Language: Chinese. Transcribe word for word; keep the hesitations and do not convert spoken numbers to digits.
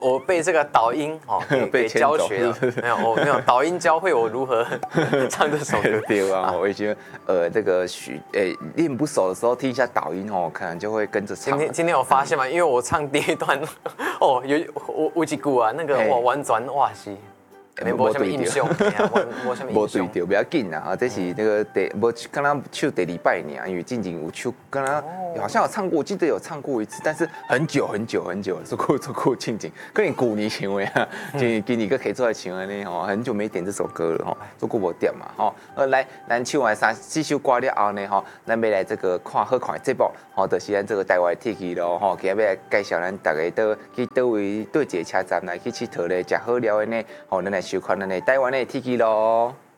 我被这个导音哦给给教学了，没有我没有导音教会我如何唱这首歌。 对啊，我已经呃这个许诶练不熟的时候听一下导音哦，可能就会跟着唱。 今天今天有发现吗？因为我唱第一段哦有有有一句啊，那个哇完全哇是。没无什么印象，无什么印象。 无对到，不要紧啦，这是那个第无刚刚唱第二摆呢，因为进前有唱，刚刚好像有唱过，我记得有唱过一次，但是很久很久很久，做过做过进前，跟你古年唱的啊，今今年个可以出来唱的呢吼，很久没点这首歌了吼，做过无点嘛吼，呃来，咱唱完三四首歌了后呢吼，咱要来这个看好看的节目，吼，就是咱这个台湾天气咯吼，今日要来介绍咱大家到去倒位倒一个车站来去佚佗咧，食好料的呢，吼，咱来。收看咱的台湾的天气咯。